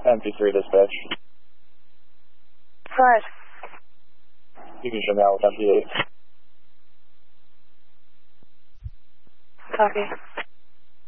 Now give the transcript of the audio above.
MP3 dispatch. Right. You can show me out with MP8. Copy.